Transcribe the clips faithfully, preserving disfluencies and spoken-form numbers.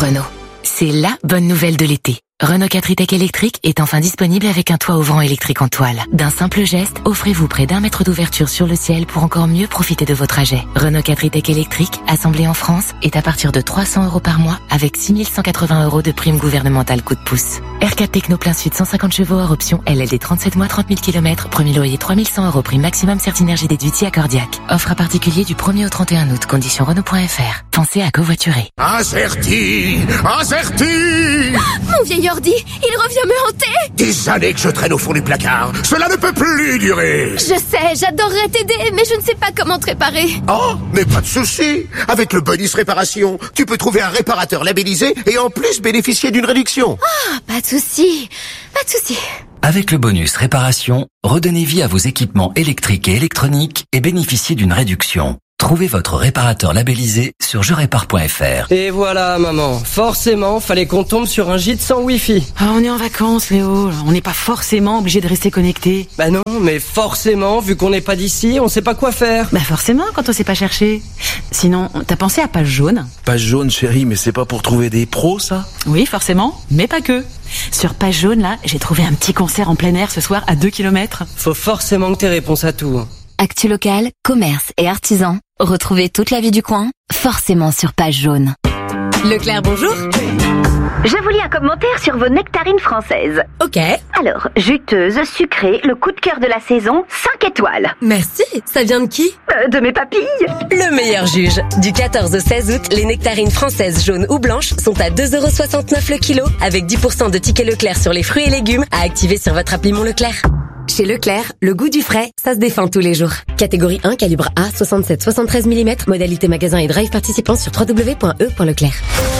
Renault. C'est la bonne nouvelle de l'été. Renault quatre e-Tech électrique est enfin disponible avec un toit ouvrant électrique en toile. D'un simple geste, offrez-vous près d'un mètre d'ouverture sur le ciel pour encore mieux profiter de vos trajets. Renault quatre e-Tech électrique, assemblé en France, est à partir de trois cents euros par mois avec six mille cent quatre-vingts euros de prime gouvernementale coup de pouce. R quatre Techno plein sud cent cinquante chevaux hors option L L D trente-sept mois trente mille kilomètres, premier loyer trois mille cent euros prime maximum Certinergie déduit accordiaque. Offre à particulier du premier au trente et un août, conditions Renault point F R. Pensez à covoiturer. Incerti, incerti. Mon vieil ordi, il revient me hanter. Des années que je traîne au fond du placard. Cela ne peut plus durer. Je sais, j'adorerais t'aider, mais je ne sais pas comment te réparer. Oh, mais pas de souci. Avec le bonus réparation, tu peux trouver un réparateur labellisé et en plus bénéficier d'une réduction. Ah, pas de souci, pas de souci. Avec le bonus réparation, redonnez vie à vos équipements électriques et électroniques et bénéficiez d'une réduction. Trouvez votre réparateur labellisé sur je répare point F R. Et voilà, maman. Forcément, fallait qu'on tombe sur un gîte sans Wi-Fi. Ah, on est en vacances, Léo. On n'est pas forcément obligé de rester connecté. Bah non, mais forcément, vu qu'on n'est pas d'ici, on sait pas quoi faire. Bah forcément, quand on sait pas chercher. Sinon, t'as pensé à Page Jaune? Page Jaune, chérie, mais c'est pas pour trouver des pros, ça? Oui, forcément, mais pas que. Sur Page Jaune, là, j'ai trouvé un petit concert en plein air ce soir à deux kilomètres. Faut forcément que t'aies réponse à tout. Actu locale, commerce et artisans. Retrouvez toute la vie du coin, forcément sur Page Jaune. Leclerc, bonjour. Je vous lis un commentaire sur vos nectarines françaises. Ok. Alors, juteuse, sucrée, le coup de cœur de la saison, cinq étoiles. Merci. Ça vient de qui? euh, De mes papilles. Le meilleur juge. Du quatorze au seize août, les nectarines françaises jaunes ou blanches sont à deux euros soixante-neuf le kilo, avec dix pour cent de tickets Leclerc sur les fruits et légumes à activer sur votre appli Mon Leclerc. Chez Leclerc, le goût du frais, ça se défend tous les jours. Catégorie un, calibre A, soixante-sept soixante-treize millimètres, modalité magasin et drive participant sur w w w point e point leclerc.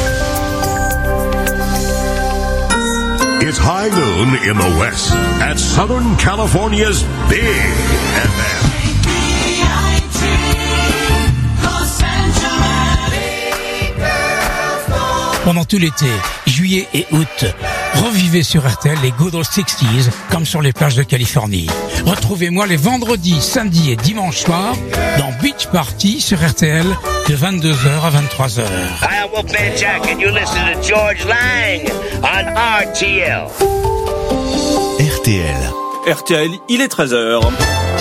It's high noon in the West at Southern California's Big F M. Pendant tout l'été, juillet et août, revivez sur R T L les good old sixties comme sur les plages de Californie. Retrouvez-moi les vendredis, samedis et dimanches soirs dans Beach Party sur R T L de vingt-deux heures à vingt-trois heures. Hi, I'm Wolfman Jack and you listen to George Lang on R T L. R T L. R T L, il est treize heures.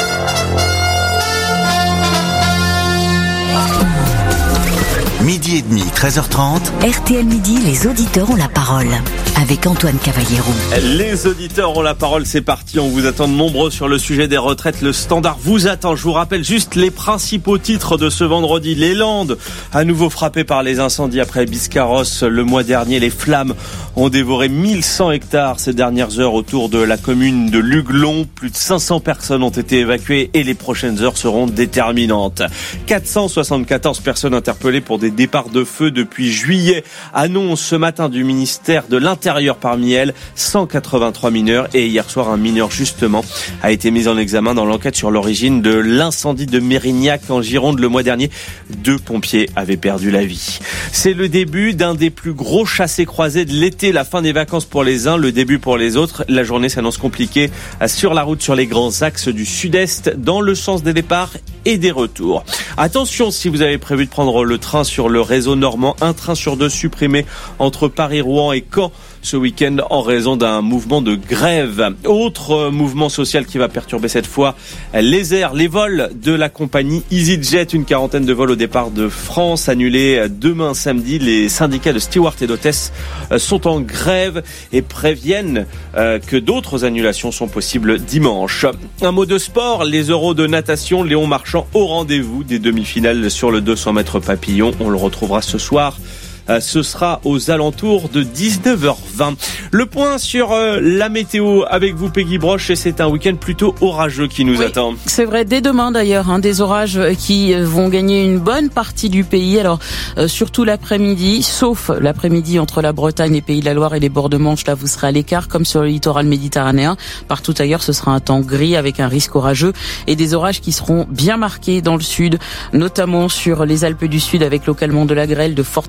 Midi et demi, treize heures trente. R T L Midi, les auditeurs ont la parole. Avec Antoine Cavallero. Les auditeurs ont la parole, c'est parti. On vous attend de nombreux sur le sujet des retraites. Le Standard vous attend. Je vous rappelle juste les principaux titres de ce vendredi. Les Landes, à nouveau frappées par les incendies après Biscarrosse le mois dernier. Les flammes ont dévoré mille cent hectares ces dernières heures autour de la commune de Luglon. Plus de cinq cents personnes ont été évacuées et les prochaines heures seront déterminantes. quatre cent soixante-quatorze personnes interpellées pour des départs de feu depuis juillet. Annonce ce matin du ministère de l'Intérieur. Parmi elles, cent quatre-vingt-trois mineurs et hier soir un mineur justement a été mis en examen dans l'enquête sur l'origine de l'incendie de Mérignac en Gironde le mois dernier. Deux pompiers avaient perdu la vie. C'est le début d'un des plus gros chassés-croisés de l'été, la fin des vacances pour les uns, le début pour les autres. La journée s'annonce compliquée sur la route sur les grands axes du sud-est dans le sens des départs et des retours. Attention si vous avez prévu de prendre le train sur le réseau normand, un train sur deux supprimé entre Paris, Rouen et Caen ce week-end en raison d'un mouvement de grève. Autre mouvement social qui va perturber cette fois les airs, les vols de la compagnie EasyJet. Une quarantaine de vols au départ de France annulés demain samedi. Les syndicats de stewards et d'hôtesses sont en grève et préviennent que d'autres annulations sont possibles dimanche. Un mot de sport, les Euros de natation. Léon Marchand au rendez-vous des demi-finales sur le deux cents mètres papillon. On le retrouvera ce soir. Ce sera aux alentours de dix-neuf heures vingt. Le point sur euh, la météo avec vous, Peggy Broche, et c'est un week-end plutôt orageux qui nous oui, attend. C'est vrai, dès demain d'ailleurs, hein, des orages qui vont gagner une bonne partie du pays. Alors, euh, surtout l'après-midi, sauf l'après-midi entre la Bretagne, les Pays de la Loire et les bords de Manche, là vous serez à l'écart, comme sur le littoral méditerranéen. Partout ailleurs, ce sera un temps gris avec un risque orageux et des orages qui seront bien marqués dans le sud, notamment sur les Alpes du Sud avec localement de la grêle, de fortes rafales de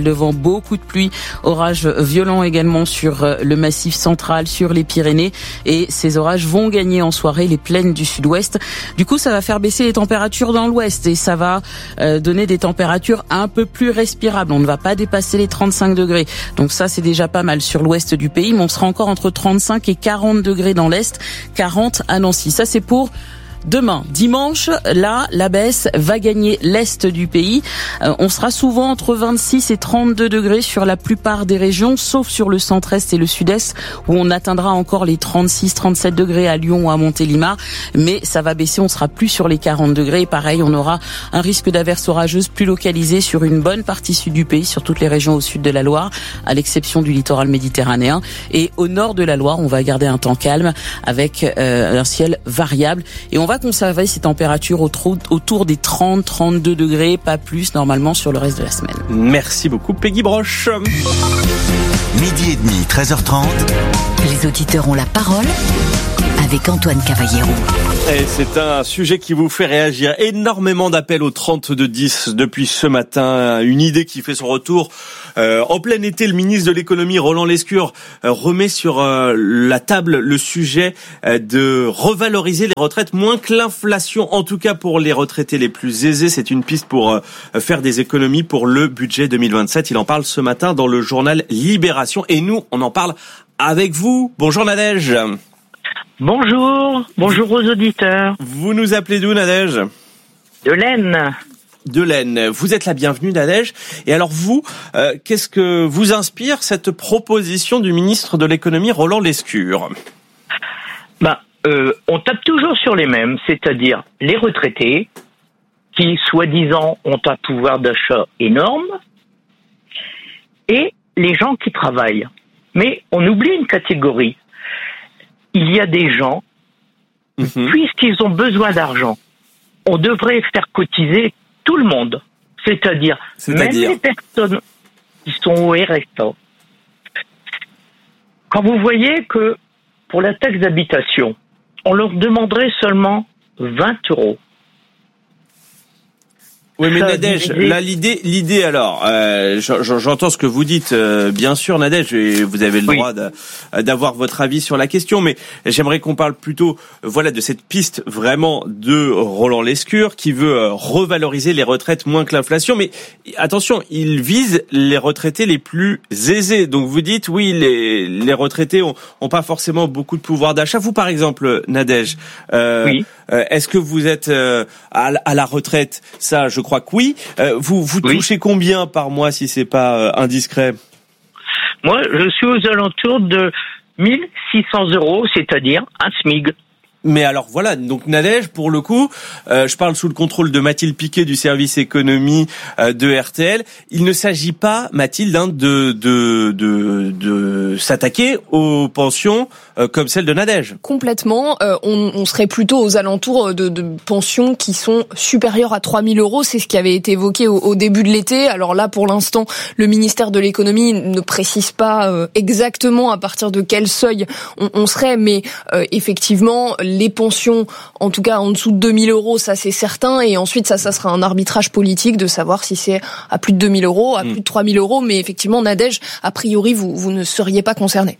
de vent, beaucoup de pluie, orages violents également sur le massif central, sur les Pyrénées, et ces orages vont gagner en soirée les plaines du sud-ouest. Du coup, ça va faire baisser les températures dans l'ouest et ça va euh, donner des températures un peu plus respirables. On ne va pas dépasser les trente-cinq degrés. Donc ça, c'est déjà pas mal sur l'ouest du pays, mais on sera encore entre trente-cinq et quarante degrés dans l'est, quarante à Nancy. Ça, c'est pour demain, dimanche. Là, la baisse va gagner l'est du pays. Euh, on sera souvent entre vingt-six et trente-deux degrés sur la plupart des régions, sauf sur le centre-est et le sud-est, où on atteindra encore les trente-six, trente-sept degrés à Lyon ou à Montélimar. Mais ça va baisser, on sera plus sur les quarante degrés. Et pareil, on aura un risque d'averse orageuse plus localisé sur une bonne partie sud du pays, sur toutes les régions au sud de la Loire, à l'exception du littoral méditerranéen. Et au nord de la Loire, on va garder un temps calme avec euh, un ciel variable. Et on va conserver ces températures autour des trente, trente-deux degrés, pas plus normalement sur le reste de la semaine. Merci beaucoup Peggy Broche. Midi et demi, treize heures trente. Les auditeurs ont la parole avec Antoine Cavallero. Et c'est un sujet qui vous fait réagir. Énormément d'appels au trente-deux dix depuis ce matin. Une idée qui fait son retour. Euh, en plein été, le ministre de l'économie, Roland Lescure, euh, remet sur euh, la table le sujet euh, de revaloriser les retraites moins que l'inflation, en tout cas pour les retraités les plus aisés. C'est une piste pour euh, faire des économies pour le budget deux mille vingt-sept. Il en parle ce matin dans le journal Libération. Et nous, on en parle avec vous. Bonjour Nadège. Bonjour, bonjour aux auditeurs. Vous nous appelez d'où, Nadège ? De l'Aisne. De l'Aisne. Vous êtes la bienvenue, Nadège. Et alors vous, euh, qu'est-ce que vous inspire cette proposition du ministre de l'économie, Roland Lescure ? Ben, euh, on tape toujours sur les mêmes, c'est-à-dire les retraités qui, soi-disant, ont un pouvoir d'achat énorme, et les gens qui travaillent. Mais on oublie une catégorie. Il y a des gens, mmh. puisqu'ils ont besoin d'argent, on devrait faire cotiser tout le monde, c'est-à-dire, c'est-à-dire même les personnes qui sont au R S A. Quand vous voyez que pour la taxe d'habitation, on leur demanderait seulement vingt euros. Oui, mais Nadège, là, l'idée, l'idée alors, euh, j'entends ce que vous dites, euh, bien sûr, Nadège, et vous avez le oui. droit de, d'avoir votre avis sur la question, mais j'aimerais qu'on parle plutôt, voilà, de cette piste vraiment de Roland Lescure qui veut revaloriser les retraites moins que l'inflation, mais attention, il vise les retraités les plus aisés. Donc vous dites, oui, les, les retraités ont, ont pas forcément beaucoup de pouvoir d'achat. Vous, par exemple, Nadège, euh, oui. euh, est-ce que vous êtes euh, à, à la retraite? Ça, je crois. Je crois que oui. Euh, vous vous oui. touchez combien par mois si c'est pas euh, indiscret? Moi, je suis aux alentours de mille six cents euros, c'est-à-dire un SMIG. Mais alors voilà, donc Nadège, pour le coup, euh, je parle sous le contrôle de Mathilde Piquet du service économie euh, de R T L. Il ne s'agit pas, Mathilde, hein, de, de de de s'attaquer aux pensions euh, comme celle de Nadège. Complètement. Euh, on, on serait plutôt aux alentours de, de pensions qui sont supérieures à trois mille euros. C'est ce qui avait été évoqué au, au début de l'été. Alors là, pour l'instant, le ministère de l'économie ne précise pas euh, exactement à partir de quel seuil on, on serait, mais euh, effectivement, les pensions, en tout cas en dessous de deux mille euros, ça c'est certain, et ensuite ça, ça sera un arbitrage politique de savoir si c'est à plus de deux mille euros, à mmh. plus de trois mille euros, mais effectivement, Nadège, a priori, vous, vous ne seriez pas concerné.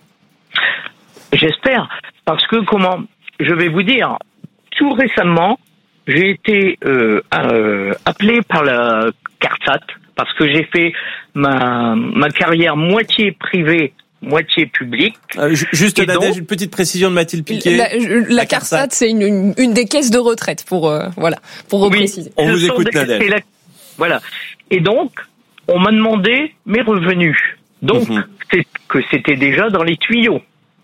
J'espère, parce que comment, je vais vous dire, tout récemment, j'ai été euh, euh, appelé par la CARSAT, parce que j'ai fait ma, ma carrière moitié privée, moitié publique. Euh, juste Nadège, une petite précision de Mathilde Piquet. La, la, la CARSAT, c'est une, une, une des caisses de retraite, pour euh, voilà, pour repréciser. Oui, on vous écoute, Nadège. La, voilà. Et donc, on m'a demandé mes revenus. Donc, mm-hmm. c'est que c'était déjà dans les tuyaux.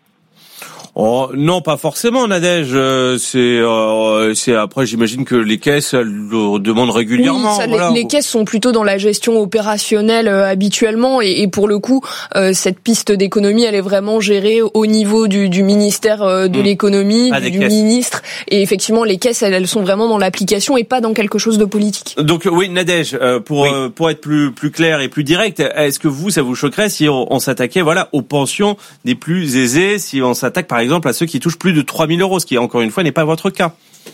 Oh, non, pas forcément, Nadège. Euh, c'est, euh, c'est après, j'imagine que les caisses elles le demandent régulièrement. Oui, ça, voilà. les, les caisses sont plutôt dans la gestion opérationnelle euh, habituellement, et, et pour le coup, euh, cette piste d'économie, elle est vraiment gérée au niveau du, du ministère euh, de mmh. l'économie, du, du ministre. Et effectivement, les caisses, elles, elles sont vraiment dans l'application et pas dans quelque chose de politique. Donc oui, Nadège, euh, pour oui. euh, pour être plus plus clair et plus direct, est-ce que vous, ça vous choquerait si on, on s'attaquait, voilà, aux pensions des plus aisés, si on s'attaque par exemple exemple à ceux qui touchent plus de trois mille euros, ce qui encore une fois n'est pas votre cas?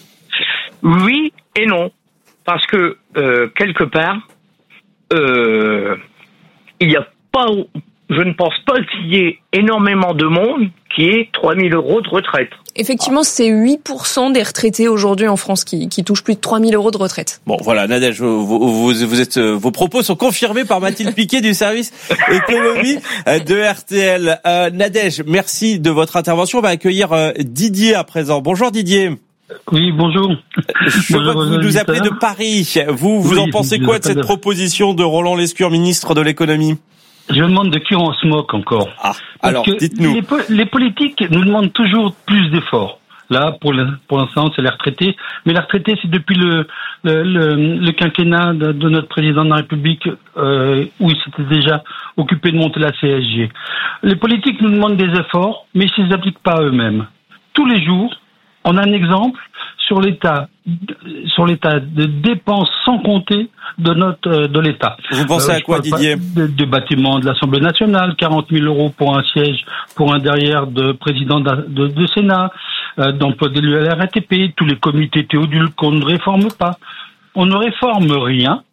Oui et non, parce que euh, quelque part, euh, il y a pas, je ne pense pas qu'il y ait énormément de monde qui ait trois mille euros de retraite. Effectivement, c'est huit pour cent des retraités aujourd'hui en France qui, qui touchent plus de trois mille euros de retraite. Bon, voilà, Nadège, vous, vous, vous êtes, vos propos sont confirmés par Mathilde Piquet du service économie de R T L. Euh, Nadège, merci de votre intervention. On va accueillir euh, Didier à présent. Bonjour Didier. Oui, bonjour. Je vois que vous nous appelez de Paris. Vous, vous oui, en pensez quoi de cette de... proposition de Roland Lescure, ministre de l'économie ? Je me demande de qui on se moque encore. Ah, alors, dites-nous. Les, les politiques nous demandent toujours plus d'efforts. Là, pour, le, pour l'instant, c'est les retraités. Mais les retraités, c'est depuis le, le, le, le quinquennat de, de notre président de la République, euh, où il s'était déjà occupé de monter la C S G. Les politiques nous demandent des efforts, mais ils ne les appliquent pas eux-mêmes. Tous les jours, on a un exemple sur l'état, sur l'état de dépenses sans compter de notre, de l'État. Vous pensez euh, à quoi, Didier ? Des de bâtiments de l'Assemblée nationale, quarante mille euros pour un siège, pour un derrière de président de, de, de Sénat, euh, d'emploi d'élus à la R A T P, tous les comités Théodule qu'on ne réforme pas. On ne réforme rien,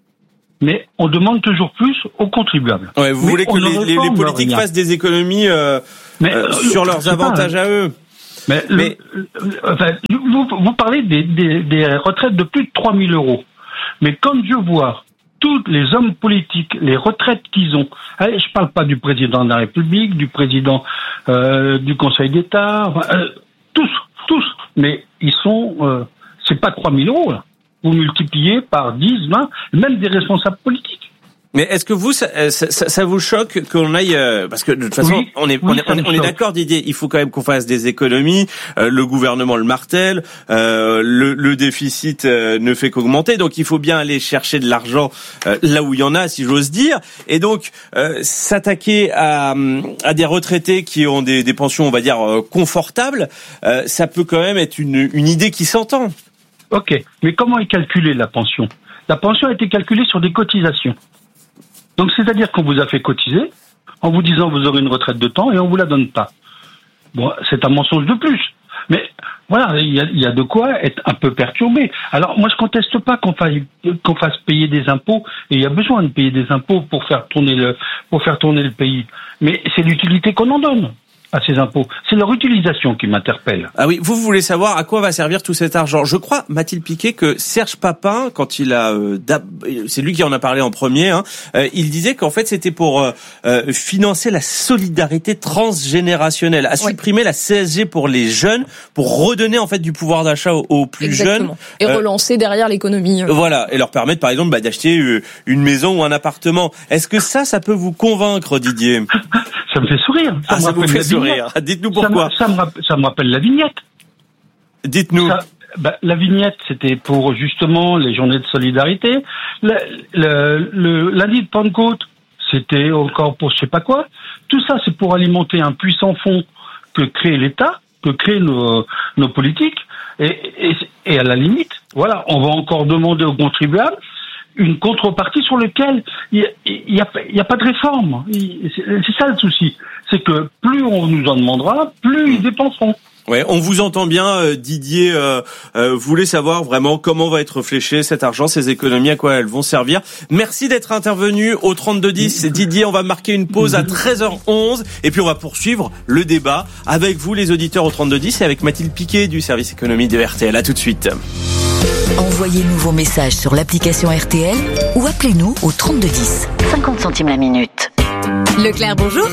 mais on demande toujours plus aux contribuables. Ouais, vous mais voulez que les, les, les politiques rien. fassent des économies euh, mais, euh, sur euh, leurs avantages pas, à eux ? Mais, mais... Le, le, enfin, vous, vous parlez des, des, des retraites de plus de trois mille euros. Mais quand je vois tous les hommes politiques, les retraites qu'ils ont, allez, je parle pas du président de la République, du président euh, du Conseil d'État, enfin, euh, tous, tous, mais ils sont, euh, c'est pas trois mille euros là. Vous multipliez par dix, vingt, même des responsables politiques. Mais est-ce que vous, ça, ça, ça vous choque qu'on aille, euh, parce que de toute façon, oui, on est, oui, on est, on est d'accord, Didier. Il faut quand même qu'on fasse des économies. Euh, le gouvernement le martèle. Euh, le, le déficit euh, ne fait qu'augmenter. Donc, il faut bien aller chercher de l'argent euh, là où il y en a, si j'ose dire. Et donc, euh, s'attaquer à, à des retraités qui ont des, des pensions, on va dire, euh, confortables, euh, ça peut quand même être une, une idée qui s'entend. Ok, mais comment est calculée la pension ? La pension a été calculée sur des cotisations. Donc, c'est-à-dire qu'on vous a fait cotiser en vous disant vous aurez une retraite de temps et on vous la donne pas. Bon, c'est un mensonge de plus. Mais voilà, il y a, il y a de quoi être un peu perturbé. Alors, moi, je conteste pas qu'on fasse, qu'on fasse payer des impôts, et il y a besoin de payer des impôts pour faire tourner le, pour faire tourner le pays. Mais c'est l'utilité qu'on en donne à ces impôts. C'est leur utilisation qui m'interpelle. Ah oui, vous, vous voulez savoir à quoi va servir tout cet argent. Je crois, Mathilde Piquet, que Serge Papin, quand il a, euh, c'est lui qui en a parlé en premier, hein, euh, il disait qu'en fait c'était pour euh, euh, financer la solidarité transgénérationnelle, à supprimer oui. la C S G pour les jeunes, pour redonner en fait du pouvoir d'achat aux, aux plus Exactement. jeunes. Et euh, relancer derrière l'économie. Voilà, et leur permettre par exemple bah, d'acheter une maison ou un appartement. Est-ce que ça, ça peut vous convaincre, Didier ? Ça me fait sourire. Ça, ah, me ça vous fait sourire. Vignette. Dites-nous pourquoi. Ça me, ça, me, ça me rappelle la vignette. Dites-nous. Ça, bah, la vignette, c'était pour justement les journées de solidarité. Le, le, le lundi de Pentecôte, c'était encore pour je sais pas quoi. Tout ça, c'est pour alimenter un puissant fonds que crée l'État, que créent nos, nos politiques. Et, et, et à la limite, voilà, on va encore demander aux contribuables une contrepartie sur laquelle il n'y a, y a pas de réforme. C'est ça le souci. C'est que plus on nous en demandera, plus ils dépenseront. Ouais, on vous entend bien, euh, Didier. Euh, euh, vous voulez savoir vraiment comment va être fléché cet argent, ces économies, à quoi elles vont servir. Merci d'être intervenu au trente-deux dix. Didier, on va marquer une pause à treize heures onze et puis on va poursuivre le débat avec vous, les auditeurs, au trente-deux dix et avec Mathilde Piquet du service économie de R T L. À tout de suite. Envoyez-nous vos messages sur l'application R T L ou appelez-nous au trente-deux dix. cinquante centimes la minute. Leclerc, bonjour.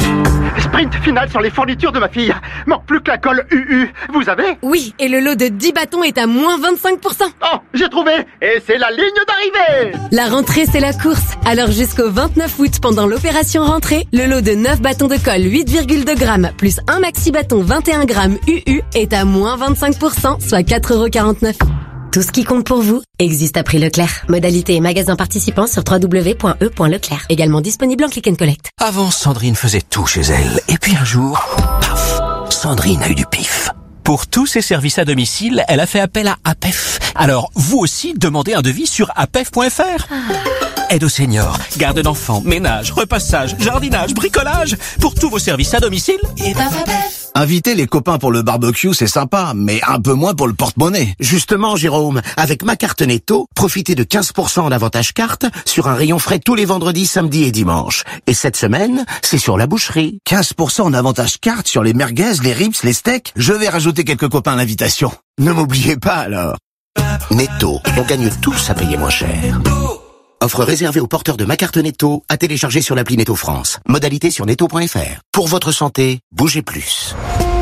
Sprint final sur les fournitures de ma fille. Manque plus que la colle U U. Vous avez ? Oui, et le lot de dix bâtons est à moins vingt-cinq pour cent. Oh, j'ai trouvé. Et c'est la ligne d'arrivée. La rentrée, c'est la course. Alors jusqu'au vingt-neuf août, pendant l'opération rentrée, le lot de neuf bâtons de colle huit virgule deux grammes plus un maxi bâton vingt et un grammes U U est à moins vingt-cinq pour cent, soit quatre euros quarante-neuf. Tout ce qui compte pour vous existe à prix Leclerc. Modalité et magasin participants sur w w w point e point leclerc. Également disponible en click and collect. Avant, Sandrine faisait tout chez elle. Et puis un jour, paf, Sandrine a eu du pif. Pour tous ses services à domicile, elle a fait appel à A P E F. Alors, vous aussi, demandez un devis sur a p e f point f r. Aide aux seniors, garde d'enfants, ménage, repassage, jardinage, bricolage. Pour tous vos services à domicile, et ben A P E F. Inviter les copains pour le barbecue, c'est sympa, mais un peu moins pour le porte-monnaie. Justement, Jérôme, avec ma carte Netto, profitez de quinze pour cent en avantage carte sur un rayon frais tous les vendredis, samedis et dimanches. Et cette semaine, c'est sur la boucherie. quinze pour cent en avantage carte sur les merguez, les rips, les steaks. Je vais rajouter quelques copains à l'invitation. Ne m'oubliez pas alors. Netto, on gagne tous à payer moins cher. Offre réservée aux porteurs de ma carte Netto, à télécharger sur l'appli Netto France. Modalité sur netto point f r. Pour votre santé, bougez plus.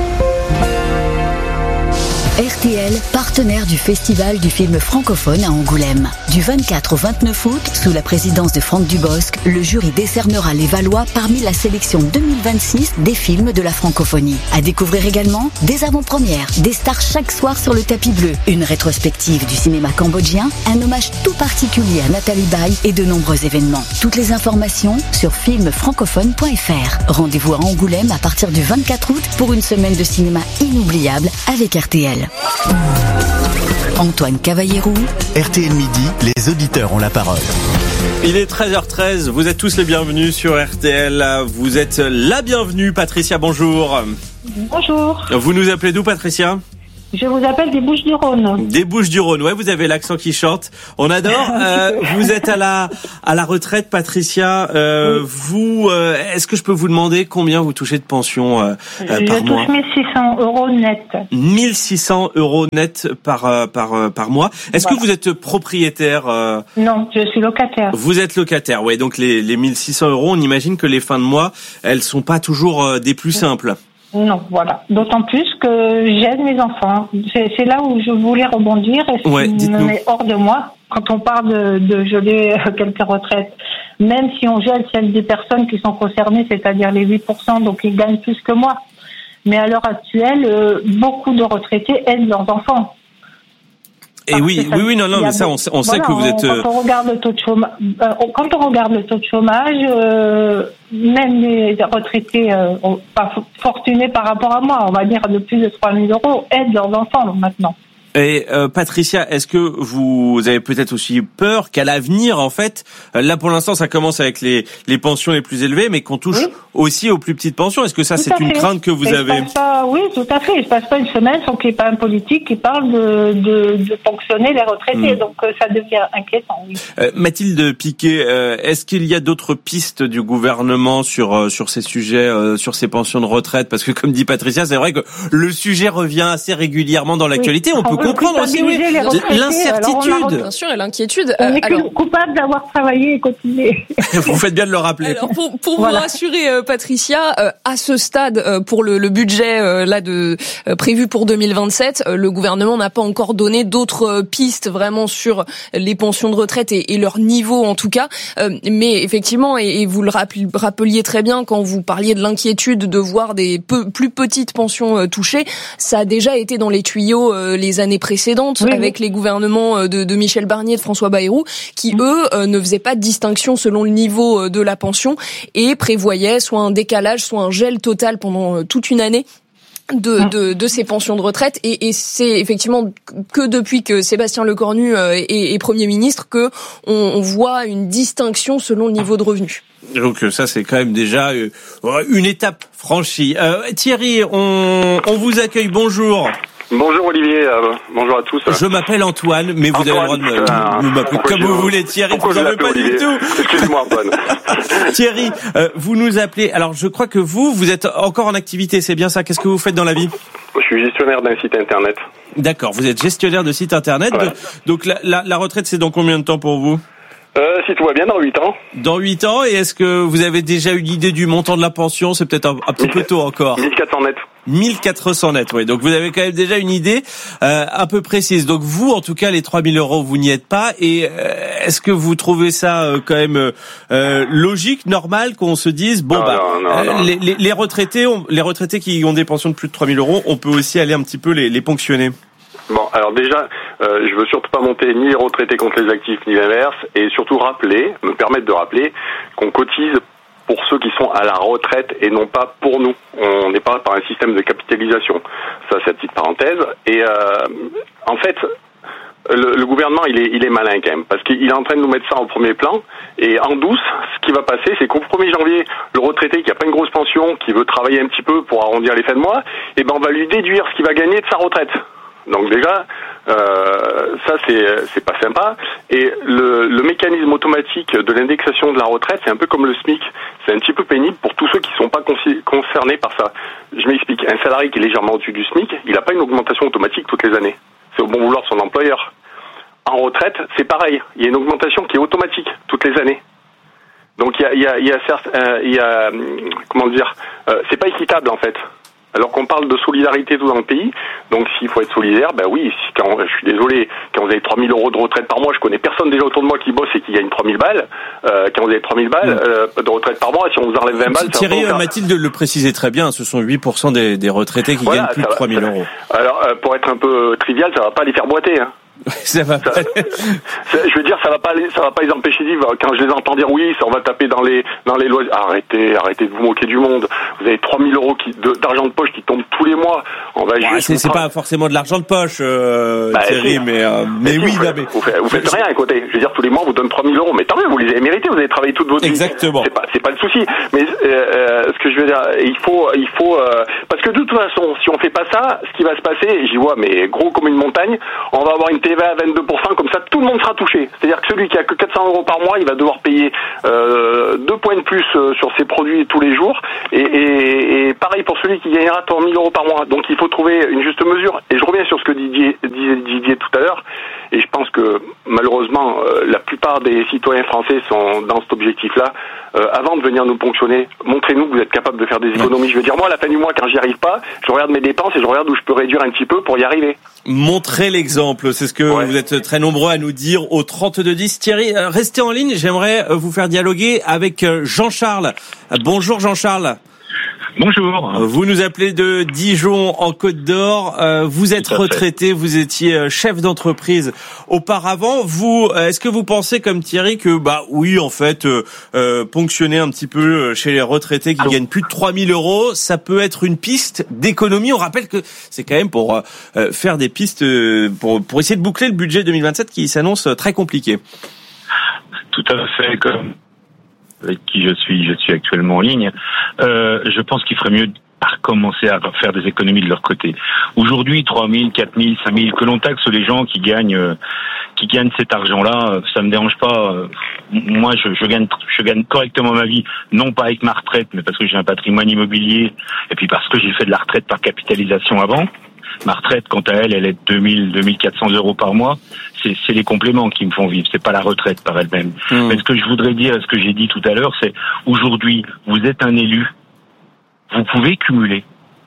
R T L, partenaire du Festival du film francophone à Angoulême. Du vingt-quatre au vingt-neuf août, sous la présidence de Franck Dubosc, le jury décernera les Valois parmi la sélection deux mille vingt-six des films de la francophonie. À découvrir également des avant-premières, des stars chaque soir sur le tapis bleu, une rétrospective du cinéma cambodgien, un hommage tout particulier à Nathalie Baye et de nombreux événements. Toutes les informations sur film francophone point f r. Rendez-vous à Angoulême à partir du vingt-quatre août pour une semaine de cinéma inoubliable avec R T L. Antoine Cavallero. R T L Midi, les auditeurs ont la parole. Il est treize heures treize, vous êtes tous les bienvenus sur R T L. Vous êtes la bienvenue, Patricia, bonjour. Bonjour. Vous nous appelez d'où, Patricia ? Je vous appelle des Bouches-du-Rhône. Des Bouches-du-Rhône, ouais, vous avez l'accent qui chante. On adore. Euh, vous êtes à la à la retraite, Patricia. Euh, oui. Vous, euh, est-ce que je peux vous demander combien vous touchez de pension euh, je par mois ? Je touche mille six cents euros net. mille six cents euros net par euh, par euh, par mois. Est-ce voilà. que vous êtes propriétaire euh... Non, je suis locataire. Vous êtes locataire, ouais. Donc les les mille six cents euros, on imagine que les fins de mois, elles sont pas toujours euh, des plus simples. Non, voilà. D'autant plus que j'aide mes enfants. C'est, c'est là où je voulais rebondir et ouais, ce qui me met hors de moi. Quand on parle de, de geler quelques retraites, même si on gèle celles des personnes qui sont concernées, c'est-à-dire les huit pour cent, donc ils gagnent plus que moi. Mais à l'heure actuelle, euh, beaucoup de retraités aident leurs enfants. Et oui, ça, oui, oui, non, non, mais ça, on sait, on voilà, sait que vous êtes. Quand on regarde le taux de chômage, euh, quand on regarde le taux de chômage, euh, même les retraités, euh, pas fortunés par rapport à moi, on va dire de plus de trois mille euros, aident leurs enfants maintenant. Et euh, Patricia, est-ce que vous avez peut-être aussi peur qu'à l'avenir, en fait, là pour l'instant ça commence avec les les pensions les plus élevées, mais qu'on touche oui. aussi aux plus petites pensions. Est-ce que ça tout c'est une fait. crainte que vous Et avez pas, Oui, tout à fait. Il ne se passe pas une semaine sans qu'il n'y ait pas un politique qui parle de de, de ponctionner les retraités. Mmh. Donc ça devient inquiétant. Oui. Euh, Mathilde Piquet, euh, est-ce qu'il y a d'autres pistes du gouvernement sur euh, sur ces sujets, euh, sur ces pensions de retraite ? Parce que comme dit Patricia, c'est vrai que le sujet revient assez régulièrement dans l'actualité. Oui. On peut comprendre aussi oui, l'incertitude. Bien sûr, et l'inquiétude. On est alors, coupable d'avoir travaillé et cotisé. Vous faites bien de le rappeler. Alors, pour, pour voilà. vous rassurer, euh, Patricia, euh, à ce stade, euh, pour le, le budget euh, là de euh, prévu pour deux mille vingt-sept, euh, le gouvernement n'a pas encore donné d'autres euh, pistes vraiment sur les pensions de retraite et, et leur niveau en tout cas. Euh, mais effectivement, et, et vous le rappel, rappeliez très bien quand vous parliez de l'inquiétude de voir des peu, plus petites pensions euh, touchées, ça a déjà été dans les tuyaux euh, les années précédentes oui, avec oui. les gouvernements de, de Michel Barnier et de François Bayrou qui, eux, euh, ne faisaient pas de distinction selon le niveau de la pension et prévoyaient soit un décalage, soit un gel total pendant euh, toute une année de, de, de ces pensions de retraite et, et c'est effectivement que depuis que Sébastien Lecornu euh, est, est Premier ministre que on, on voit une distinction selon le niveau de revenu. Donc ça c'est quand même déjà une étape franchie. Euh, Thierry, on, on vous accueille, bonjour. Bonjour Olivier, euh, bonjour à tous. Je m'appelle Antoine, mais vous Antoine, avez le droit de me, euh, me m'appeler comme vous voulez. Thierry, vous n'en veux pas Olivier. Du tout. Excusez-moi Antoine. Thierry, euh, vous nous appelez. Alors je crois que vous, vous êtes encore en activité, c'est bien ça. Qu'est-ce que vous faites dans la vie ? Je suis gestionnaire d'un site internet. D'accord, vous êtes gestionnaire de site internet. Ouais. Donc la, la, la retraite, c'est dans combien de temps pour vous ? Euh, si tout va bien, dans huit ans. Dans huit ans, et est-ce que vous avez déjà une idée du montant de la pension ? C'est peut-être un, un petit peu tôt encore. mille quatre cents net. mille quatre cents net, oui. Donc vous avez quand même déjà une idée euh, un peu précise. Donc vous, en tout cas, les trois mille euros, vous n'y êtes pas. Et euh, est-ce que vous trouvez ça euh, quand même euh, logique, normal, qu'on se dise bon non, bah non, non, non. Euh, les, les, les retraités, ont, les retraités qui ont des pensions de plus de trois mille euros, on peut aussi aller un petit peu les, les ponctionner. Bon, alors déjà, euh, je veux surtout pas monter ni les retraités contre les actifs, ni l'inverse, et surtout rappeler, me permettre de rappeler qu'on cotise pour ceux qui sont à la retraite et non pas pour nous. On n'est pas par un système de capitalisation. Ça, c'est la petite parenthèse. Et euh, en fait, le, le gouvernement, il est, il est malin quand même, parce qu'il est en train de nous mettre ça en premier plan, et en douce, ce qui va passer, c'est qu'au premier janvier, le retraité qui a pas une grosse pension, qui veut travailler un petit peu pour arrondir les fins de mois, eh ben on va lui déduire ce qu'il va gagner de sa retraite. Donc déjà, euh, ça c'est c'est pas sympa. Et le, le mécanisme automatique de l'indexation de la retraite, c'est un peu comme le SMIC. C'est un petit peu pénible pour tous ceux qui sont pas concernés par ça. Je m'explique. Un salarié qui est légèrement au-dessus du SMIC, il n'a pas une augmentation automatique toutes les années. C'est au bon vouloir de son employeur. En retraite, c'est pareil. Il y a une augmentation qui est automatique toutes les années. Donc il y a, il y a, il y a certes, euh, il y a, comment dire, euh, c'est pas équitable en fait. Alors qu'on parle de solidarité tout dans le pays, donc s'il faut être solidaire, ben oui, si, quand, je suis désolé, quand vous avez trois mille euros de retraite par mois, je connais personne déjà autour de moi qui bosse et qui gagne trois mille balles, euh, quand vous avez trois mille balles euh, de retraite par mois, si on vous enlève vingt balles... Thierry, ça Mathilde le précisait très bien, ce sont huit pour cent des, des retraités qui voilà, gagnent plus de trois mille euros. Alors, euh, pour être un peu trivial, ça va pas les faire boiter, hein. Ça va. Ça, ça, je veux dire, ça va pas, les, ça va pas les empêcher de vivre. Quand je les entends dire oui, ça on va taper dans les, dans les lois. Arrêtez, arrêtez de vous moquer du monde. Vous avez trois mille euros qui, de, d'argent de poche qui tombent tous les mois. On va ouais, c'est, c'est pas forcément de l'argent de poche, euh, bah, Thierry, mais, euh, mais, mais oui, vous, là, mais vous faites, vous faites rien à côté. Je veux dire, tous les mois, on vous donne trois mille euros. Mais tant mieux, vous les avez mérités. Vous avez travaillé toute votre vie. Exactement. C'est pas, c'est pas le souci. Mais euh, ce que je veux dire, il faut, il faut, euh, parce que de toute façon, si on fait pas ça, ce qui va se passer, j'y vois, mais gros comme une montagne, on va avoir une T V A à vingt-deux pour cent. Comme ça, tout le monde sera touché. C'est-à-dire que celui qui a que quatre cents euros par mois, il va devoir payer euh, deux points de plus euh, sur ses produits tous les jours. Et, et, et pareil pour celui qui gagnera trois mille euros par mois. Donc, il faut trouver une juste mesure. Et je reviens sur ce que Didier disait Didier tout à l'heure. Et je pense que malheureusement, euh, la plupart des citoyens français sont dans cet objectif-là. Euh, avant de venir nous ponctionner, montrez-nous que vous êtes capable de faire des économies. Je veux dire, moi, à la fin du mois, quand j'y arrive pas, je regarde mes dépenses et je regarde où je peux réduire un petit peu pour y arriver. Montrez l'exemple, c'est ce que ouais. vous êtes très nombreux à nous dire au trente-deux dix. Thierry, restez en ligne, j'aimerais vous faire dialoguer avec Jean-Charles. Bonjour Jean-Charles. Bonjour. Vous nous appelez de Dijon en Côte d'Or. Vous êtes retraité, vous étiez chef d'entreprise auparavant. Vous, est-ce que vous pensez comme Thierry que bah oui en fait euh, ponctionner un petit peu chez les retraités qui Alors, gagnent plus de trois mille euros, ça peut être une piste d'économie. On rappelle que c'est quand même pour euh, faire des pistes pour pour essayer de boucler le budget deux mille vingt-sept qui s'annonce très compliqué. Tout à fait, comme avec qui je suis, je suis actuellement en ligne, euh, je pense qu'il ferait mieux par commencer à faire des économies de leur côté. Aujourd'hui, trois mille, quatre mille, cinq mille, que l'on taxe les gens qui gagnent, euh, qui gagnent cet argent-là, ça me dérange pas. Moi, je, je gagne, je gagne correctement ma vie, non pas avec ma retraite, mais parce que j'ai un patrimoine immobilier, et puis parce que j'ai fait de la retraite par capitalisation avant. Ma retraite, quant à elle, elle est de deux mille, deux mille quatre cents euros par mois. C'est, c'est les compléments qui me font vivre. C'est pas la retraite par elle-même. Mmh. Mais ce que je voudrais dire, ce que j'ai dit tout à l'heure, c'est aujourd'hui, vous êtes un élu. Vous pouvez cumuler.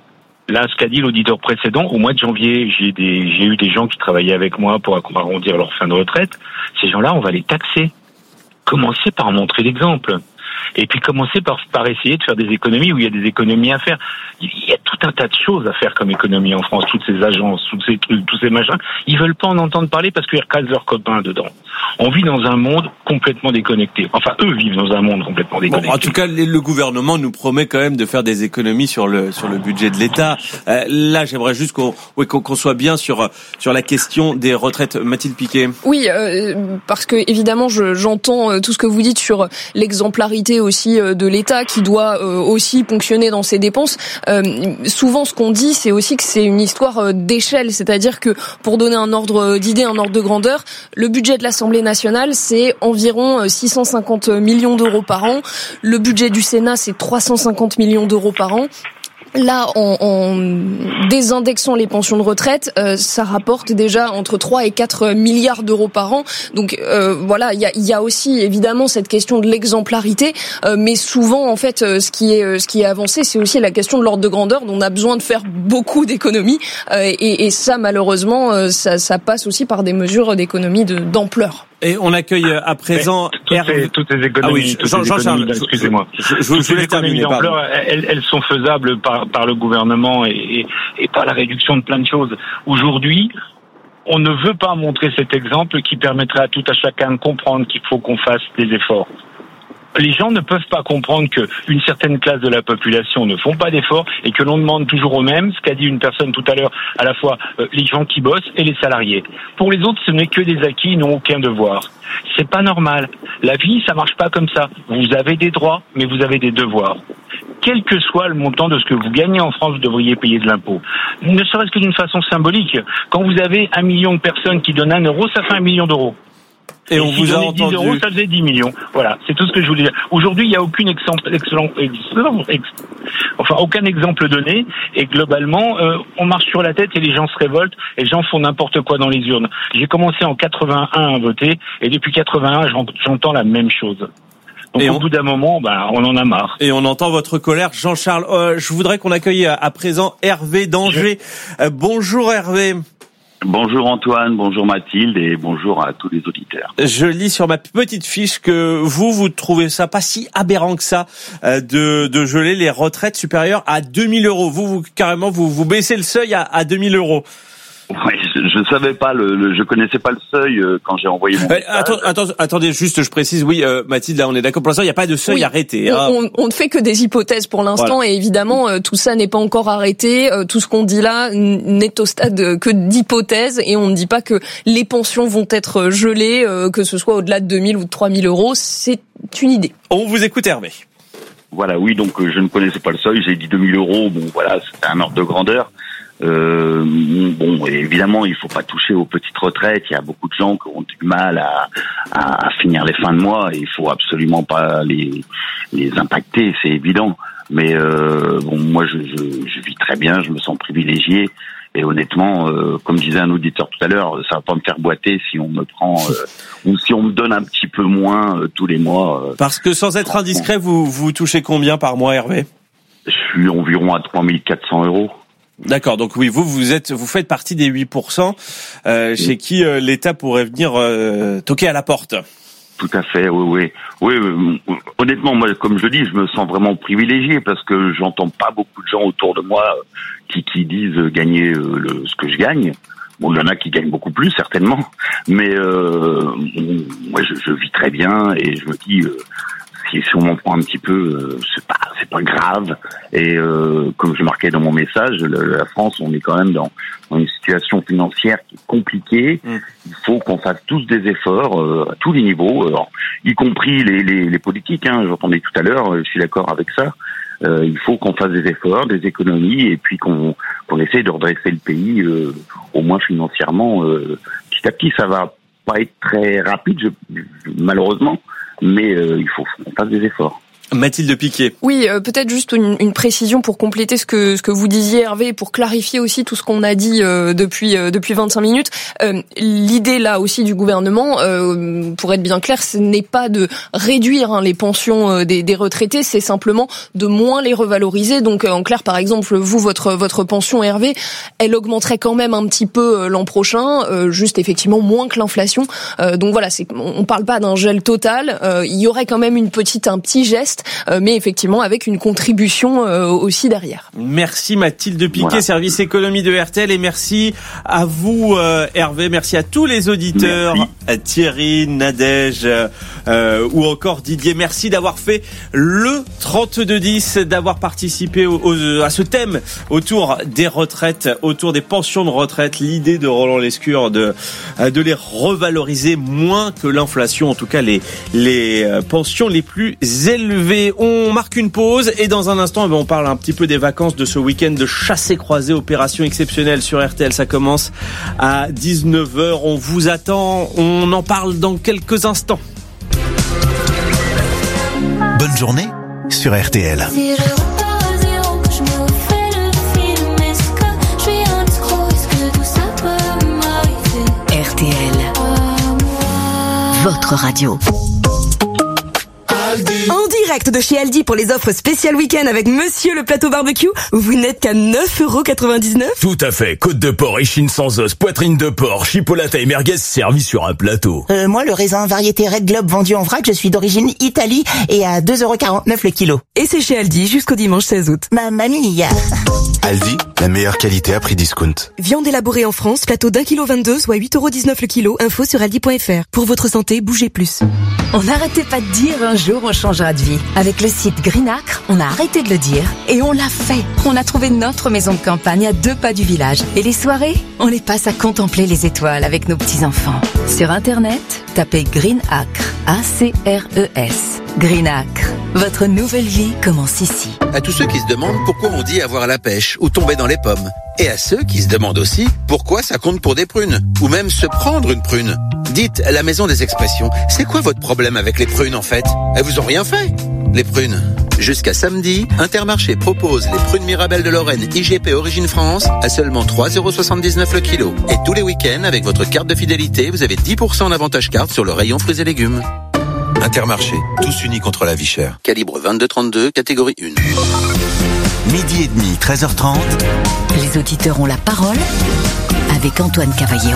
Là, ce qu'a dit l'auditeur précédent, au mois de janvier, j'ai des, j'ai eu des gens qui travaillaient avec moi pour arrondir leur fin de retraite. Ces gens-là, on va les taxer. Commencez par montrer l'exemple. Et puis commencer par, par essayer de faire des économies où il y a des économies à faire. Il y a tout un tas de choses à faire comme économie en France, toutes ces agences, toutes ces trucs, tous ces machins. Ils veulent pas en entendre parler parce qu'ils recasent leurs copains dedans. On vit dans un monde complètement déconnecté. Enfin, eux vivent dans un monde complètement déconnecté. Bon, en tout cas, le gouvernement nous promet quand même de faire des économies sur le sur le budget de l'État. Euh, là, j'aimerais juste qu'on, oui, qu'on, qu'on soit bien sur sur la question des retraites. Mathilde Piquet. Oui, euh, parce que évidemment, je, j'entends tout ce que vous dites sur l'exemplarité aussi de l'État qui doit euh, aussi ponctionner dans ses dépenses. Euh, souvent, ce qu'on dit, c'est aussi que c'est une histoire d'échelle, c'est-à-dire que pour donner un ordre d'idée, un ordre de grandeur, le budget de l'Assemblée nationale, c'est environ six cent cinquante millions d'euros par an. Le budget du Sénat, c'est trois cent cinquante millions d'euros par an. Là, en, en désindexant les pensions de retraite, euh, ça rapporte déjà entre trois et quatre milliards d'euros par an. Donc euh, voilà, il y a, y a aussi évidemment cette question de l'exemplarité, euh, mais souvent en fait, euh, ce qui est euh, ce qui est avancé, c'est aussi la question de l'ordre de grandeur, dont on a besoin de faire beaucoup d'économies, euh, et, et ça malheureusement, euh, ça, ça passe aussi par des mesures d'économie de, d'ampleur. Et on accueille à présent toutes, ces, toutes ces économies, ah oui, toutes Jean, ces Jean économies Charles, excusez-moi, je, je, je toutes ces économies d'ampleur, elles, elles sont faisables par, par le gouvernement et, et, et par la réduction de plein de choses. Aujourd'hui, on ne veut pas montrer cet exemple qui permettrait à tout à chacun de comprendre qu'il faut qu'on fasse des efforts. Les gens ne peuvent pas comprendre qu'une certaine classe de la population ne font pas d'efforts et que l'on demande toujours aux mêmes, ce qu'a dit une personne tout à l'heure, à la fois euh, les gens qui bossent et les salariés. Pour les autres, ce n'est que des acquis, ils n'ont aucun devoir. C'est pas normal. La vie, ça marche pas comme ça. Vous avez des droits, mais vous avez des devoirs. Quel que soit le montant de ce que vous gagnez en France, vous devriez payer de l'impôt. Ne serait-ce que d'une façon symbolique. Quand vous avez un million de personnes qui donnent un euro, ça fait un million d'euros. Et, et on si vous a entendu. dix euros, ça faisait dix millions. Voilà, c'est tout ce que je voulais dire. Aujourd'hui, il n'y a aucune exemple, excellent, excellent, ex, enfin aucun exemple donné. Et globalement, euh, on marche sur la tête et les gens se révoltent. Et les gens font n'importe quoi dans les urnes. J'ai commencé en quatre-vingt-un à voter et depuis quatre-vingt-un, j'entends la même chose. Donc et au on... bout d'un moment, bah, on en a marre. Et on entend votre colère, Jean-Charles. Euh, je voudrais qu'on accueille à présent Hervé d'Angers. Je... Euh, bonjour Hervé. Bonjour Antoine, bonjour Mathilde et bonjour à tous les auditeurs. Je lis sur ma petite fiche que vous, vous trouvez ça pas si aberrant que ça euh, de, de geler les retraites supérieures à deux mille euros. Vous, vous carrément, vous, vous baissez le seuil à, à deux mille euros. Oui, je ne savais pas, le, le, je connaissais pas le seuil euh, quand j'ai envoyé mon message. Attends, attends, attendez, juste, je précise, oui, euh, Mathilde, là, on est d'accord. Pour l'instant, il n'y a pas de seuil oui, arrêté. Hein. On, on ne fait que des hypothèses pour l'instant, voilà. Et évidemment, euh, tout ça n'est pas encore arrêté. Euh, tout ce qu'on dit là n'est au stade que d'hypothèses, et on ne dit pas que les pensions vont être gelées, euh, que ce soit au-delà de deux mille ou de trois mille euros. C'est une idée. On vous écoute, Hervé. Voilà, oui, donc euh, je ne connaissais pas le seuil. J'ai dit deux mille euros. Bon, voilà, c'était un ordre de grandeur. Euh, bon, évidemment, il faut pas toucher aux petites retraites. Il y a beaucoup de gens qui ont du mal à, à, à finir les fins de mois. Et il faut absolument pas les, les impacter, c'est évident. Mais euh, bon, moi, je, je, je vis très bien, je me sens privilégié. Et honnêtement, euh, comme disait un auditeur tout à l'heure, ça va pas me faire boiter si on me prend euh, ou si on me donne un petit peu moins euh, tous les mois. Euh, Parce que sans être indiscret, vous vous touchez combien par mois, Hervé? Je suis environ à trois mille quatre cents euros. D'accord, donc oui, vous vous êtes, vous faites partie des huit pour cent euh, chez qui euh, l'État pourrait venir euh, toquer à la porte. Tout à fait, oui, oui, oui. Honnêtement, moi, comme je dis, je me sens vraiment privilégié parce que j'entends pas beaucoup de gens autour de moi qui qui disent gagner euh, le, ce que je gagne. Bon, il y en a qui gagnent beaucoup plus, certainement, mais euh, moi, je, je vis très bien et je me dis. Euh, Si, si on m'en prend un petit peu, euh, c'est pas, c'est pas grave. Et euh, comme je marquais dans mon message, le, la France, on est quand même dans, dans une situation financière qui est compliquée. Mmh. Il faut qu'on fasse tous des efforts euh, à tous les niveaux, alors, y compris les, les, les politiques. Hein, j'entendais tout à l'heure, je suis d'accord avec ça. Euh, il faut qu'on fasse des efforts, des économies, et puis qu'on, qu'on essaie de redresser le pays, euh, au moins financièrement, euh, petit à petit. Ça va pas être très rapide, je, malheureusement. Mais euh, il faut qu'on fasse des efforts. Mathilde Piquet. Oui, euh, peut-être juste une, une précision pour compléter ce que ce que vous disiez, Hervé, pour clarifier aussi tout ce qu'on a dit euh, depuis euh, depuis vingt-cinq minutes. Euh, l'idée là aussi du gouvernement, euh, pour être bien clair, ce n'est pas de réduire hein, les pensions euh, des, des retraités, c'est simplement de moins les revaloriser. Donc euh, en clair, par exemple, vous votre votre pension, Hervé, elle augmenterait quand même un petit peu euh, l'an prochain, euh, juste effectivement moins que l'inflation. Euh, donc voilà, c'est on parle pas d'un gel total. Euh, il y aurait quand même une petite un petit geste. Euh, mais effectivement avec une contribution euh, aussi derrière. Merci Mathilde Piquet, voilà. Service économie de R T L, et merci à vous euh, Hervé, merci à tous les auditeurs, à Thierry, Nadège euh, ou encore Didier, merci d'avoir fait le trente-deux dix, d'avoir participé au, au, à ce thème autour des retraites, autour des pensions de retraite, l'idée de Roland Lescure de, de les revaloriser moins que l'inflation, en tout cas les, les pensions les plus élevées. On marque une pause et dans un instant, on parle un petit peu des vacances de ce week-end de chassé-croisé, opération exceptionnelle sur R T L. Ça commence à dix-neuf heures. On vous attend. On en parle dans quelques instants. Bonne journée sur R T L. R T L, votre radio. En direct de chez Aldi pour les offres spéciales week-end avec Monsieur le plateau barbecue. Vous n'êtes qu'à neuf euros quatre-vingt-dix-neuf. Tout à fait. Côte de porc, échine sans os, poitrine de porc, chipolata et merguez servi sur un plateau. Euh, moi, le raisin variété Red Globe vendu en vrac, je suis d'origine Italie et à deux euros quarante-neuf le kilo. Et c'est chez Aldi jusqu'au dimanche seize août. Ma mamie. Aldi, la meilleure qualité à prix discount. Viande élaborée en France, plateau d'un kilo vingt-deux, soit huit euros dix-neuf le kilo. Info sur aldi point fr. Pour votre santé, bougez plus. On n'arrêtait pas de dire un jour on changera de vie. Avec le site Greenacre, on a arrêté de le dire et on l'a fait. On a trouvé notre maison de campagne à deux pas du village. Et les soirées, on les passe à contempler les étoiles avec nos petits-enfants. Sur Internet, tapez Greenacre, A C R E S. Greenacre, votre nouvelle vie commence ici. À tous ceux qui se demandent pourquoi on dit avoir la pêche ou tomber dans les pommes. Et à ceux qui se demandent aussi pourquoi ça compte pour des prunes ou même se prendre une prune. Dites la maison des expressions, c'est quoi votre problème avec les prunes en fait? Elles vous ont rien fait? Les prunes. Jusqu'à samedi, Intermarché propose les prunes Mirabelle de Lorraine I G P Origine France à seulement trois euros soixante-dix-neuf le kilo. Et tous les week-ends, avec votre carte de fidélité, vous avez dix pour cent en avantage carte sur le rayon fruits et légumes. Intermarché, tous unis contre la vie chère. Calibre vingt-deux trente-deux, catégorie un. Midi et demi, treize heures trente. Les auditeurs ont la parole avec Antoine Cavallero.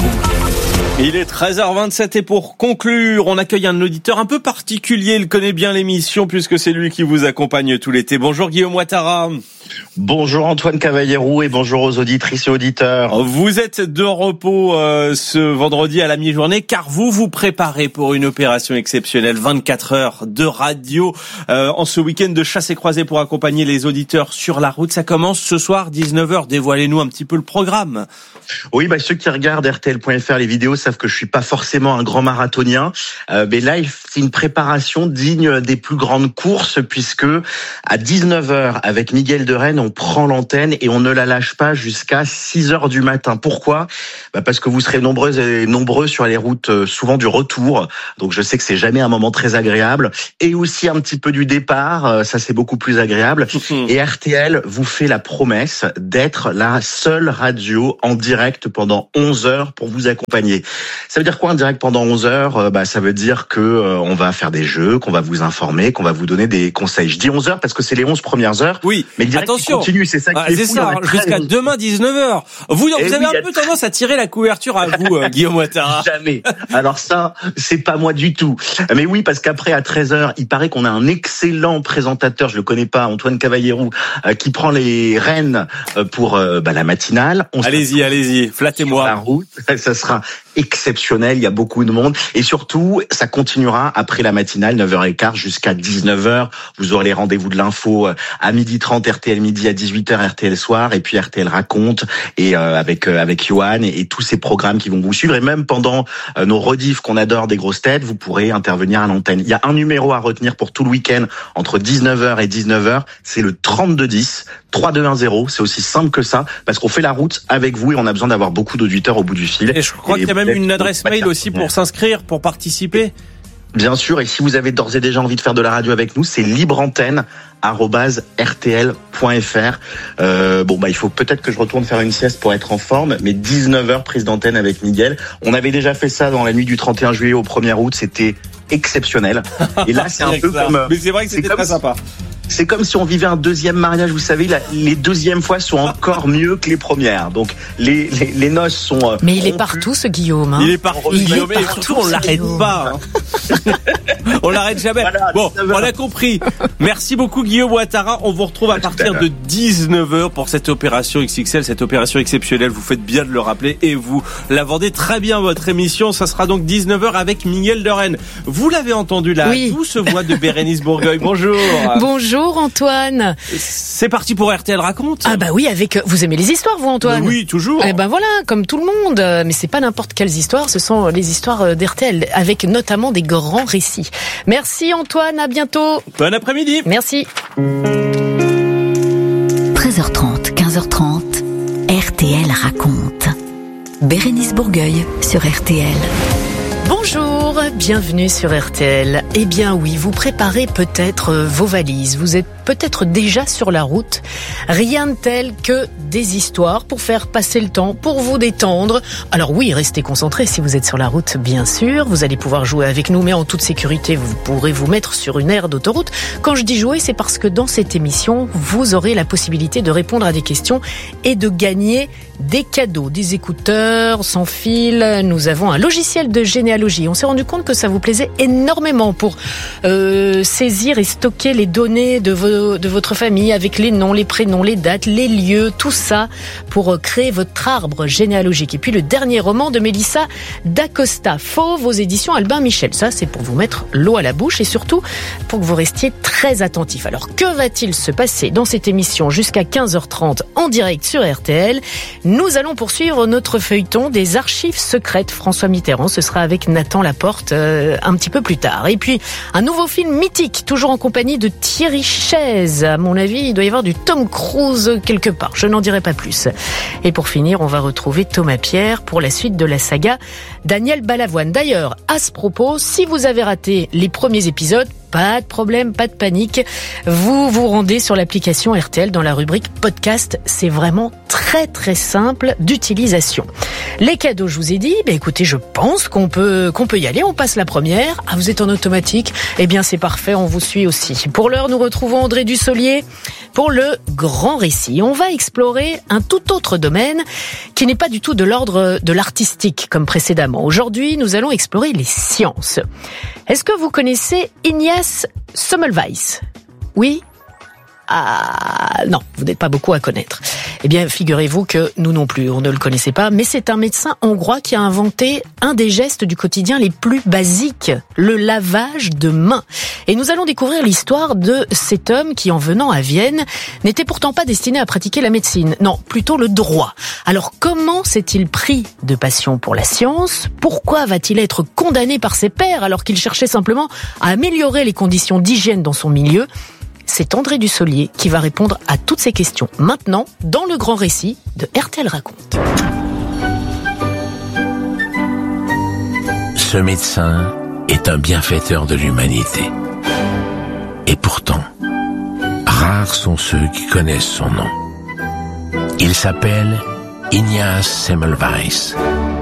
Il est treize heures vingt-sept et pour conclure, on accueille un auditeur un peu particulier. Il connaît bien l'émission puisque c'est lui qui vous accompagne tout l'été. Bonjour Guillaume Ouattara. Bonjour Antoine Cavallero et bonjour aux auditrices et auditeurs. Vous êtes de repos euh, ce vendredi à la mi-journée car vous vous préparez pour une opération exceptionnelle, vingt-quatre heures de radio euh, en ce week-end de chasse et croisée pour accompagner les auditeurs sur la route. Ça commence ce soir, dix-neuf heures. Dévoilez-nous un petit peu le programme. Oui, bah, ceux qui regardent R T L point F R, les vidéos, savent que je suis pas forcément un grand marathonien. Euh, mais là, c'est une préparation digne des plus grandes courses puisque à dix-neuf heures, avec Miguel de Rennes, on prend l'antenne et on ne la lâche pas jusqu'à six heures du matin. Pourquoi? Bah parce que vous serez nombreux et nombreux sur les routes, souvent du retour. Donc je sais que c'est jamais un moment très agréable. Et aussi un petit peu du départ, ça c'est beaucoup plus agréable. Et R T L vous fait la promesse d'être la seule radio en direct pendant onze heures pour vous accompagner. Ça veut dire quoi en direct pendant onze heures? Bah ça veut dire que euh, on va faire des jeux, qu'on va vous informer, qu'on va vous donner des conseils. Je dis onze heures parce que c'est les onze premières heures. Oui, mais direct, attention. Continue, c'est ça qui ah, est c'est fou, ça, jusqu'à demain dix-neuf heures. Vous, vous avez oui, un peu a... tendance à tirer la couverture à vous, euh, Guillaume Ouattara. Jamais. Alors ça, c'est pas moi du tout. Mais oui, parce qu'après, à treize heures, il paraît qu'on a un excellent présentateur, je le connais pas, Antoine Cavallero, euh, qui prend les rênes euh, pour euh, bah, la matinale. On allez-y, allez-y, flattez-moi. La route, ça sera exceptionnel, il y a beaucoup de monde. Et surtout, ça continuera après la matinale, neuf heures quinze jusqu'à dix-neuf heures. Vous aurez les rendez-vous de l'info à midi trente, R T L midi, à dix-huit heures, R T L soir, et puis R T L raconte, et euh, avec euh, avec Johan, et, et tous ces programmes qui vont vous suivre. Et même pendant euh, nos rediffs qu'on adore des grosses têtes, vous pourrez intervenir à l'antenne. Il y a un numéro à retenir pour tout le week-end, entre dix-neuf heures et dix-neuf heures, c'est le trente-deux dix, trois deux un zéro. C'est aussi simple que ça, parce qu'on fait la route avec vous, et on a besoin d'avoir beaucoup d'auditeurs au bout du fil. Et je crois qu'il y a même une adresse mail aussi pour s'inscrire, pour participer. Bien sûr, et si vous avez d'ores et déjà envie de faire de la radio avec nous, c'est libreantenne arobase r t l point f r. Euh, bon, bah, il faut peut-être que je retourne faire une sieste pour être en forme, mais dix-neuf heures prise d'antenne avec Miguel. On avait déjà fait ça dans la nuit du trente et un juillet au premier août, c'était exceptionnel. Et là, c'est un peu comme... Mais c'est vrai que c'était très sympa. C'est comme si on vivait un deuxième mariage, vous savez, la, les deuxièmes fois sont encore mieux que les premières. Donc les, les, les noces sont... Euh, mais il est partout ce Guillaume. Hein. Il est partout, il Guillaume, est partout, et surtout on l'arrête pas. Hein. On l'arrête jamais. Voilà, bon, on a compris. Merci beaucoup Guillaume Ouattara. On vous retrouve à partir de dix-neuf heures pour cette opération X X L, cette opération exceptionnelle. Vous faites bien de le rappeler et vous la vendez très bien votre émission. Ça sera donc dix-neuf heures avec Miguel de Rennes. Vous l'avez entendu là, oui. Douce voix de Bérénice Bourgueil. Bonjour. Bonjour Antoine. C'est parti pour R T L raconte. Ah bah oui, avec vous aimez les histoires vous Antoine. Oui, toujours. Eh ben voilà, comme tout le monde, mais c'est pas n'importe quelles histoires, ce sont les histoires d'R T L avec notamment des grands récits. Merci Antoine, à bientôt. Bon après-midi. Merci. treize heures trente, quinze heures trente, R T L raconte. Bérénice Bourgueil sur R T L. Bonjour, bienvenue sur R T L. Eh bien oui, vous préparez peut-être vos valises, vous êtes peut-être déjà sur la route. Rien de tel que des histoires pour faire passer le temps, pour vous détendre. Alors oui, restez concentrés si vous êtes sur la route, bien sûr. Vous allez pouvoir jouer avec nous, mais en toute sécurité, vous pourrez vous mettre sur une aire d'autoroute. Quand je dis jouer, c'est parce que dans cette émission, vous aurez la possibilité de répondre à des questions et de gagner des cadeaux, des écouteurs sans fil. Nous avons un logiciel de généalogie. On s'est rendu compte que ça vous plaisait énormément pour euh, saisir et stocker les données de, vos, de votre famille avec les noms, les prénoms, les dates, les lieux, tout ça pour créer votre arbre généalogique. Et puis le dernier roman de Mélissa D'Acosta, Fauve, aux éditions Albin Michel. Ça, c'est pour vous mettre l'eau à la bouche et surtout pour que vous restiez très attentifs. Alors, que va-t-il se passer dans cette émission jusqu'à quinze heures trente en direct sur R T L ? Nous allons poursuivre notre feuilleton des archives secrètes François Mitterrand. Ce sera avec Nathan Laporte euh, un petit peu plus tard. Et puis, un nouveau film mythique, toujours en compagnie de Thierry Chaize. À mon avis, il doit y avoir du Tom Cruise quelque part. Je n'en dirai pas plus. Et pour finir, on va retrouver Thomas Pierre pour la suite de la saga Daniel Balavoine. D'ailleurs, à ce propos, si vous avez raté les premiers épisodes, pas de problème, pas de panique. Vous vous rendez sur l'application R T L dans la rubrique podcast. C'est vraiment très très simple d'utilisation. Les cadeaux, je vous ai dit, bah écoutez, je pense qu'on peut qu'on peut y aller. On passe la première. Ah, vous êtes en automatique. Eh bien, c'est parfait. On vous suit aussi. Pour l'heure, nous retrouvons André Dussolier pour le grand récit. On va explorer un tout autre domaine qui n'est pas du tout de l'ordre de l'artistique comme précédemment. Aujourd'hui, nous allons explorer les sciences. Est-ce que vous connaissez Ignaz Semmelweis ? Oui ? Ah non, vous n'êtes pas beaucoup à connaître. Eh bien, figurez-vous que nous non plus, on ne le connaissait pas, mais c'est un médecin hongrois qui a inventé un des gestes du quotidien les plus basiques, le lavage de mains. Et nous allons découvrir l'histoire de cet homme qui, en venant à Vienne, n'était pourtant pas destiné à pratiquer la médecine, non, plutôt le droit. Alors, comment s'est-il pris de passion pour la science ? Pourquoi va-t-il être condamné par ses pairs alors qu'il cherchait simplement à améliorer les conditions d'hygiène dans son milieu ? C'est André Dussolier qui va répondre à toutes ces questions maintenant dans le grand récit de R T L Raconte. Ce médecin est un bienfaiteur de l'humanité. Et pourtant, rares sont ceux qui connaissent son nom. Il s'appelle Ignaz Semmelweis.